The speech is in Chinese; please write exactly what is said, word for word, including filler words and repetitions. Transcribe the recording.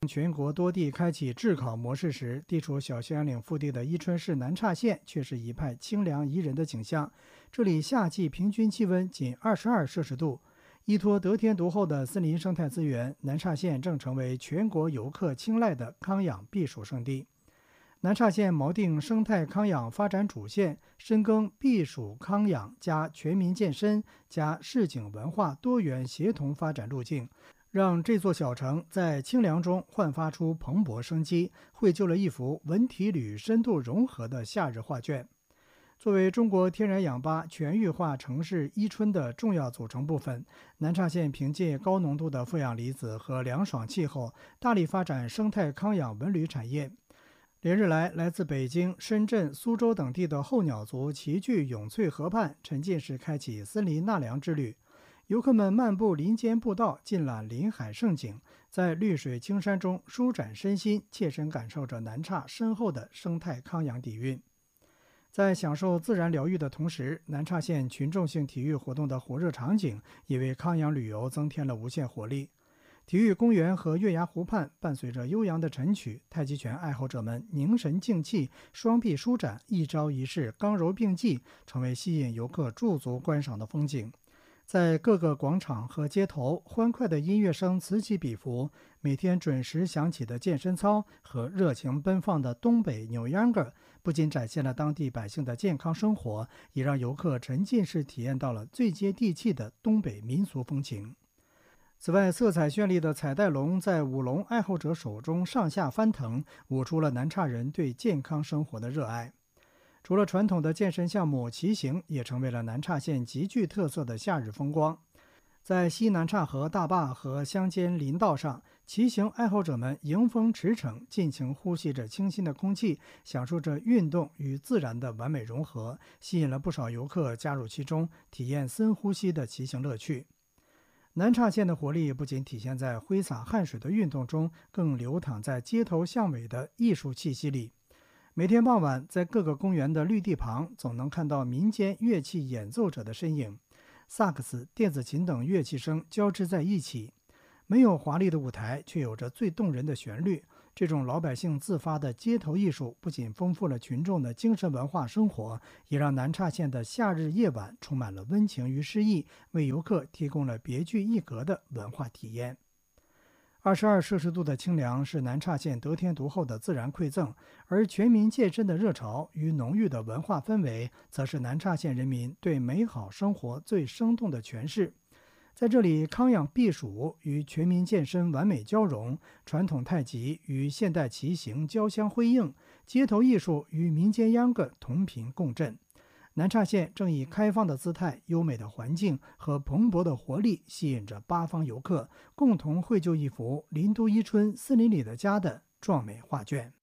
全国多地开启炙烤模式时，地处小兴安岭腹地的伊春市南岔县却是一派清凉宜人的景象。这里夏季平均气温仅二十二摄氏度。依托得天独厚的森林生态资源，南岔县正成为全国游客青睐的康养避暑胜地。南岔县锚定生态康养发展主线，深耕避暑康养加全民健身加市井文化多元协同发展路径，让这座小城在清凉中焕发出蓬勃生机，绘就了一幅文体旅深度融合的夏日画卷。作为中国天然氧吧全域化城市伊春的重要组成部分，南岔县凭借高浓度的负氧离子和凉爽气候，大力发展生态康养文旅产业。连日来，来自北京、深圳、苏州等地的候鸟族齐聚永翠河畔，沉浸式开启森林纳凉之旅。游客们漫步林间步道，尽览林海胜景，在绿水青山中舒展身心，切身感受着南岔深厚的生态康养底蕴。在享受自然疗愈的同时，南岔县群众性体育活动的火热场景也为康养旅游增添了无限活力。体育公园和月牙湖畔，伴随着悠扬的晨曲，太极拳爱好者们凝神静气，双臂舒展，一招一式刚柔并济，成为吸引游客驻足观赏的风景。在各个广场和街头，欢快的音乐声此起彼伏，每天准时响起的健身操和热情奔放的东北扭秧歌，不仅展现了当地百姓的健康生活，也让游客沉浸式体验到了最接地气的东北民俗风情。此外，色彩绚丽的彩带龙在舞龙爱好者手中上下翻腾，舞出了南岔人对健康生活的热爱。除了传统的健身项目，骑行也成为了南岔县极具特色的夏日风光。在西南岔河大坝和乡间林道上，骑行爱好者们迎风驰骋，尽情呼吸着清新的空气，享受着运动与自然的完美融合，吸引了不少游客加入其中，体验深呼吸的骑行乐趣。南岔县的活力不仅体现在挥洒汗水的运动中，更流淌在街头巷尾的艺术气息里。每天傍晚，在各个公园的绿地旁，总能看到民间乐器演奏者的身影，萨克斯、电子琴等乐器声交织在一起。没有华丽的舞台，却有着最动人的旋律。这种老百姓自发的街头艺术，不仅丰富了群众的精神文化生活，也让南岔县的夏日夜晚充满了温情与诗意，为游客提供了别具一格的文化体验。二十二摄氏度的清凉是南岔县得天独厚的自然馈赠，而全民健身的热潮与浓郁的文化氛围，则是南岔县人民对美好生活最生动的诠释。在这里，康养避暑与全民健身完美交融，传统太极与现代骑行交相辉映，街头艺术与民间秧歌同频共振。南岔县正以开放的姿态、优美的环境和蓬勃的活力，吸引着八方游客，共同绘就一幅林都伊春森林里的家的壮美画卷。